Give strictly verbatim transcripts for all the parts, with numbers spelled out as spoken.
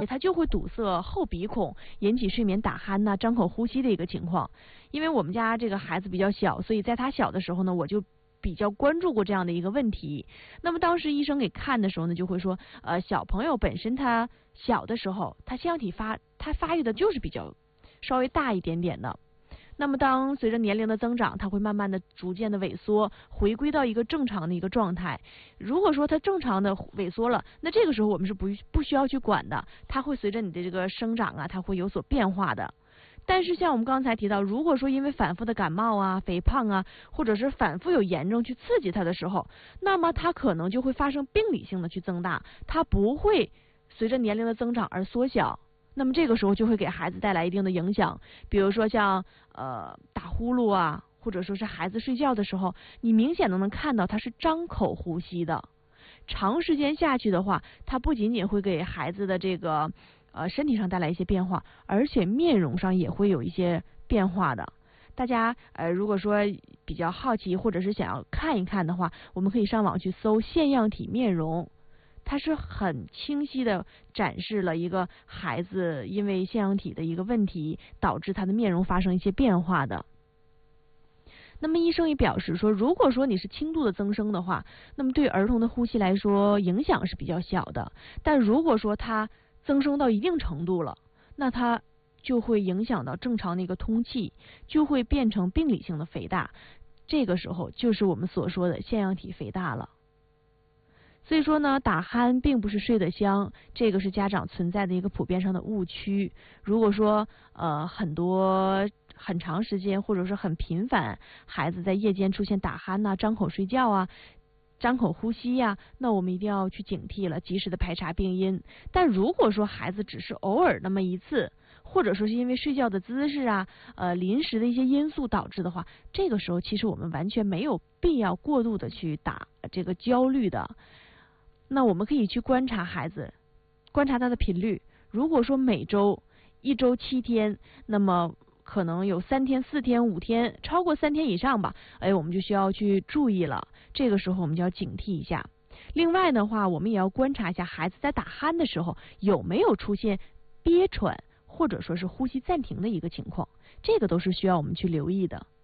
哎，它就会堵塞后鼻孔，引起睡眠打鼾呐、张口呼吸的一个情况。因为我们家这个孩子比较小，所以在他小的时候呢，我就比较关注过这样的一个问题。那么当时医生给看的时候呢，就会说，呃，小朋友本身他小的时候，他腺样体发他发育的就是比较稍微大一点点的。那么当随着年龄的增长，它会慢慢的逐渐的萎缩，回归到一个正常的一个状态。如果说它正常的萎缩了，那这个时候我们是不不需要去管的，它会随着你的这个生长啊，它会有所变化的。但是像我们刚才提到，如果说因为反复的感冒啊、肥胖啊，或者是反复有炎症去刺激它的时候，那么它可能就会发生病理性的去增大，它不会随着年龄的增长而缩小。那么这个时候就会给孩子带来一定的影响，比如说像呃打呼噜啊，或者说是孩子睡觉的时候，你明显的能看到他是张口呼吸的。长时间下去的话，它不仅仅会给孩子的这个呃身体上带来一些变化，而且面容上也会有一些变化的。大家呃如果说比较好奇或者是想要看一看的话，我们可以上网去搜腺样体面容。它是很清晰的展示了一个孩子因为腺样体的一个问题导致他的面容发生一些变化的。那么医生也表示说，如果说你是轻度的增生的话，那么对儿童的呼吸来说影响是比较小的，但如果说它增生到一定程度了，那它就会影响到正常的一个通气，就会变成病理性的肥大，这个时候就是我们所说的腺样体肥大了。所以说呢，打鼾并不是睡得香，这个是家长存在的一个普遍上的误区。如果说呃很多很长时间或者是很频繁，孩子在夜间出现打鼾呐、张口睡觉啊、张口呼吸呀、啊，那我们一定要去警惕了，及时的排查病因。但如果说孩子只是偶尔那么一次，或者说是因为睡觉的姿势啊、呃临时的一些因素导致的话，这个时候其实我们完全没有必要过度的去打这个焦虑的。那我们可以去观察孩子，观察他的频率。如果说每周一周七天，那么可能有三天、四天、五天，超过三天以上吧，哎，我们就需要去注意了。这个时候我们就要警惕一下。另外的话，我们也要观察一下孩子在打鼾的时候有没有出现憋喘或者说是呼吸暂停的一个情况，这个都是需要我们去留意的。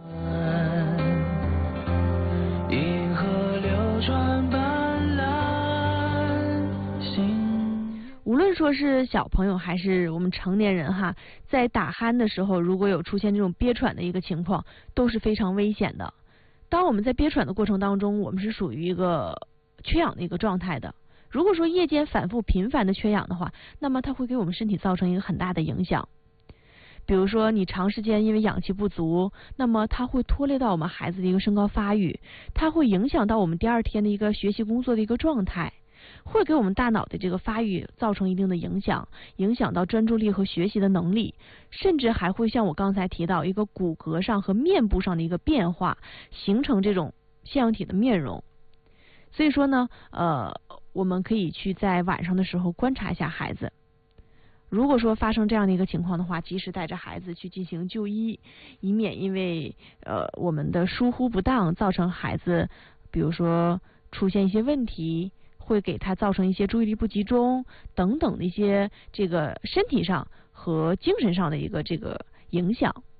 银河流转斑斓心，无论说是小朋友还是我们成年人哈，在打鼾的时候，如果有出现这种憋喘的一个情况，都是非常危险的。当我们在憋喘的过程当中，我们是属于一个缺氧的一个状态的。如果说夜间反复频繁的缺氧的话，那么它会给我们身体造成一个很大的影响。比如说你长时间因为氧气不足，那么它会拖累到我们孩子的一个身高发育，它会影响到我们第二天的一个学习工作的一个状态，会给我们大脑的这个发育造成一定的影响，影响到专注力和学习的能力，甚至还会像我刚才提到一个骨骼上和面部上的一个变化，形成这种腺样体的面容。所以说呢，呃，我们可以去在晚上的时候观察一下孩子。如果说发生这样的一个情况的话，及时带着孩子去进行就医，以免因为呃我们的疏忽不当造成孩子比如说出现一些问题，会给他造成一些注意力不集中等等的一些这个身体上和精神上的一个这个影响。